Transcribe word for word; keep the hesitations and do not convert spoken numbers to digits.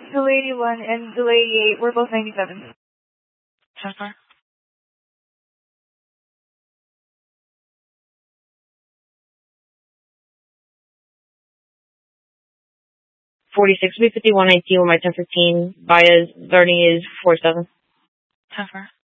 delay eighty-one and delay eighty-eight. We're both ninety-seven. ten four. forty-six, B fifty-one, I T, with my ten fifteen. Bias, starting is four seven. ten four.